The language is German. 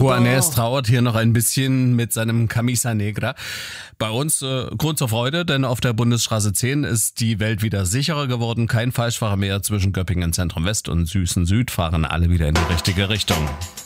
Juanes trauert hier noch ein bisschen mit seinem Camisa Negra. Bei uns Grund zur Freude, denn auf der Bundesstraße 10 ist die Welt wieder sicherer geworden. Kein Falschfahrer mehr zwischen Göppingen Zentrum West und Süßen Süd, fahren alle wieder in die richtige Richtung.